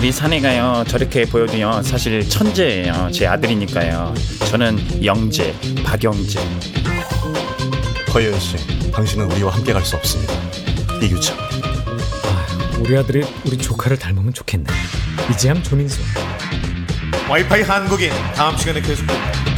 우리 사내가요 저렇게 보여도요 사실 천재예요. 제 아들이니까요. 저는 영재, 박영재. 허예은씨, 당신은 우리와 함께 갈 수 없습니다. 이규창. 우리 아들이 우리 조카를 닮으면 좋겠네. 이지함 조민수. 와이파이 한국인 다음 시간에 계속됩니다.